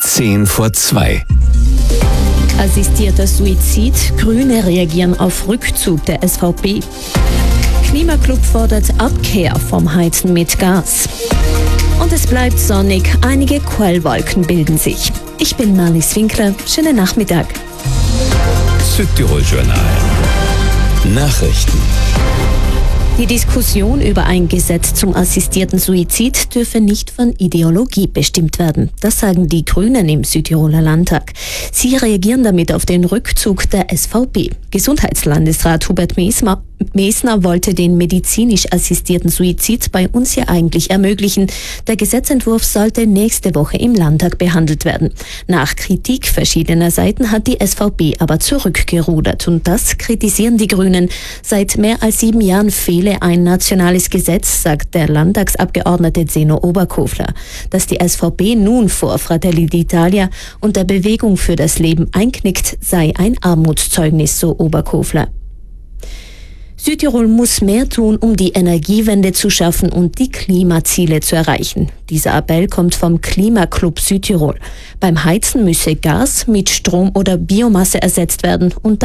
10:10. Assistierter Suizid, Grüne reagieren auf Rückzug der SVP. Klimaclub fordert Abkehr vom Heizen mit Gas. Und es bleibt sonnig, einige Quellwolken bilden sich. Ich bin Marlies Winkler, schönen Nachmittag. Südtirol Journal. Nachrichten. Die Diskussion über ein Gesetz zum assistierten Suizid dürfe nicht von Ideologie bestimmt werden. Das sagen die Grünen im Südtiroler Landtag. Sie reagieren damit auf den Rückzug der SVP. Gesundheitslandesrat Hubert Mesner wollte den medizinisch assistierten Suizid bei uns ja eigentlich ermöglichen. Der Gesetzentwurf sollte nächste Woche im Landtag behandelt werden. Nach Kritik verschiedener Seiten hat die SVP aber zurückgerudert. Und das kritisieren die Grünen. Seit mehr als 7 Jahren fehle ein nationales Gesetz, sagt der Landtagsabgeordnete Zeno Oberkofler. Dass die SVP nun vor Fratelli d'Italia und der Bewegung für das Leben einknickt, sei ein Armutszeugnis, so Oberkofler. Südtirol muss mehr tun, um die Energiewende zu schaffen und die Klimaziele zu erreichen. Dieser Appell kommt vom Klimaclub Südtirol. Beim Heizen müsse Gas mit Strom oder Biomasse ersetzt werden und